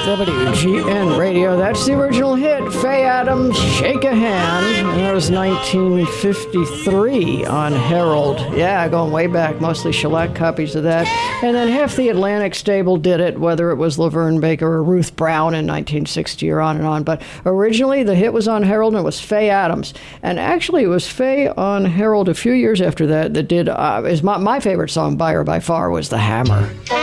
WGN Radio. That's the original hit, Faye Adams, Shake a Hand. And that was 1953 on Herald. Yeah, going way back, mostly shellac copies of that. And then half the Atlantic stable did it, whether it was Laverne Baker or Ruth Brown in 1960 or on and on. But originally, the hit was on Herald, and it was Faye Adams. And actually, it was Faye on Herald a few years after that did, is my favorite song by her by far was The Hammer.